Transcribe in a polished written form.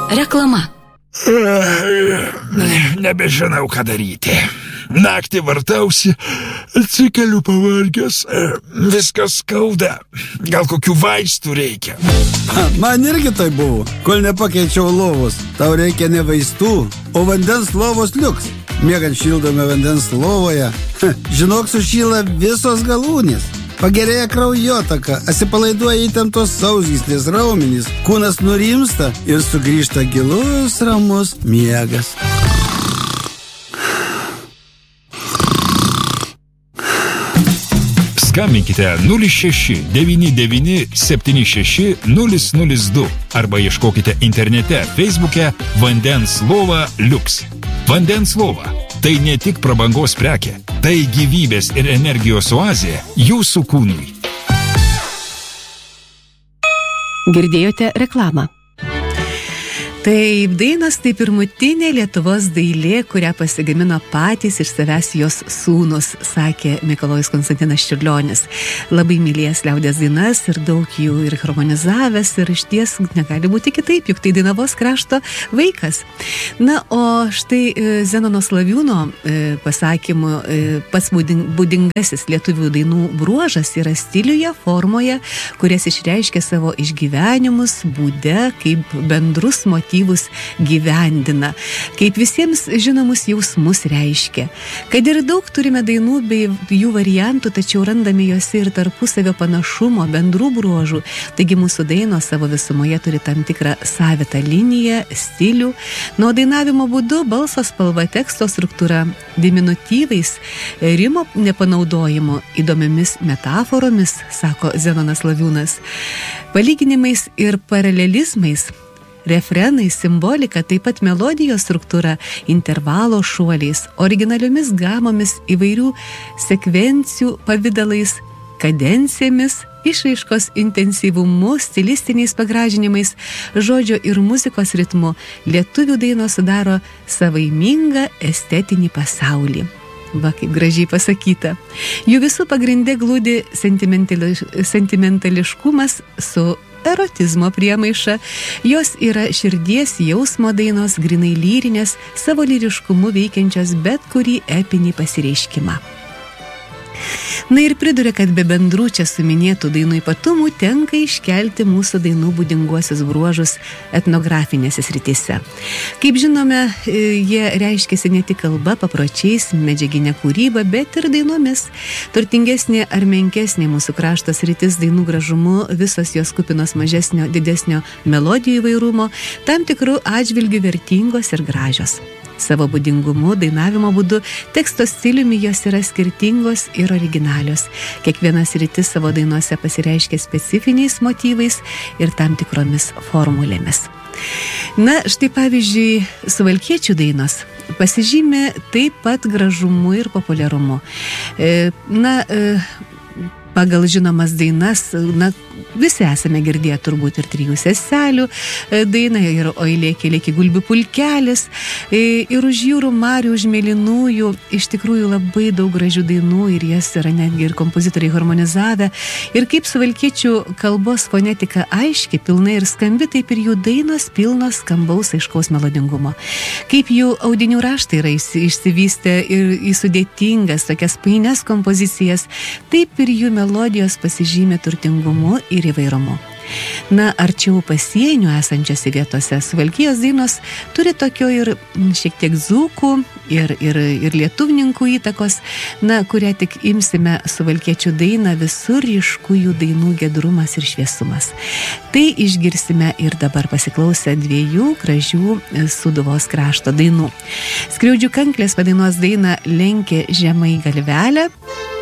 Reklama. Nebežinau, ką daryti. Naktį vartausi, atsikeliu pavargęs, viskas skauda. Gal kokių vaistų reikia? Man irgi tai buvo, kol nepakeičiau lovos. Tau reikia ne vaistų, o vandens lovos liuks. Miegant šildome vandens lovoje, žinok, sušyla visos galūnės. Pagerėja kraujotaka, atsipalaiduoja įtemptos sausgyslės raumenys, kūnas nurimsta ir sugrįžta gilus, ramus miegas. Skambinkite 06 99 76 002 arba ieškokite internete Facebook'e Vandens lova Liuks. Vandens lova – tai ne tik prabangos prekė, tai gyvybės ir energijos oazė jūsų kūnui. Girdėjote reklamą. Taip, dainos tai pirmutinė Lietuvos dailė, kurią pasigamino patys iš savęs jos sūnus, sakė Mikalojus Konstantinas Čiurlionis. Labai mylėjęs liaudies dainas ir daug jų ir harmonizavęs, ir išties negali būti kitaip, juk tai Dainavos krašto vaikas. Na, o štai Zenono Slaviūno pasakymu pats būdingasis lietuvių dainų bruožas yra stiliuje, formoje, kurias išreiškia savo išgyvenimus, būde, kaip bendrus motyvus gyvendina, kaip visiems žinomus jausmus reiškia. Kad ir daug turime dainų bei jų variantų, tačiau randame juose ir tarpusavio panašumo, bendrų bruožų. Taigi mūsų dainos savo visumoje turi tam tikrą savitą liniją, stilių. Nuo dainavimo būdu, balso spalva, teksto struktūra, diminutyvais, rimo nepanaudojimu, įdomiomis metaforomis, sako Zenonas Slaviūnas, palyginimais ir paralelizmais, refrenai, simbolika, taip pat melodijos struktūra, intervalo šuoliais, originaliomis gamomis, įvairių sekvencijų pavydalais, kadencijomis, išraiškos intensyvumu, stilistiniais pagražinimais, žodžio ir muzikos ritmu, lietuvių dainos sudaro savaimingą estetinį pasaulį. Va, kaip gražiai pasakyta. Jų visų pagrinde glūdi sentimentališkumas su erotizmo priemaiša. Jos yra širdies jausmo dainos, grinai lyrinės, savo lyriškumu veikiančios bet kurį epinį pasireiškimą. Na ir priduria, kad be bendrų čia suminėtų dainų ypatumų tenka iškelti mūsų dainų būdinguosius bruožus etnografinėse srityse. Kaip žinome, jie reiškiasi ne tik kalba, papročiais, medžiaginė kūryba, bet ir dainomis. Turtingesnė ar menkesnė mūsų krašto sritis dainų gražumu, visos jos kupinos mažesnio, didesnio melodijų įvairumo, tam tikrų atžvilgių vertingos ir gražios. Savo būdingumu, dainavimo būdu, teksto stiliumi jos yra skirtingos ir originalios. Kiekvienas sritis savo dainuose pasireiškia specifiniais motyvais ir tam tikromis formulėmis. Na, štai pavyzdžiui, suvalkiečių dainos pasižymė taip pat gražumu ir populiarumu. Pagal žinomas dainas, visi esame girdėję turbūt ir Trijų seselių dainą, ir Oi lėkė lėkė gulbių pulkelis, ir Už jūrų marių, už mėlynųjų, iš tikrųjų labai daug gražių dainų ir jas yra netgi ir kompozitoriai harmonizavę. Ir kaip suvalkiečių kalbos fonetika aiški, pilna ir skambi, taip ir jų dainos pilnos skambaus aiškaus melodingumo. Kaip jų audinių raštai yra išsivystę ir į sudėtingas, tokias painias kompozicijas, taip ir jų melodijos pasižymė turtingumu ir įvairumu. Na, arčiau pasienio esančiose vietose Suvalkijos dainos turi tokio ir šiek tiek dzūkų ir lietuvininkų įtakos, kurią tik imsime suvalkiečių dainą, visur ryšku jų dainų giedrumas ir šviesumas. Tai išgirsime ir dabar pasiklausę dviejų gražių Sūduvos krašto dainų. Skriaudžių kanklės padainuos dainą Lenkė žemai galvelę.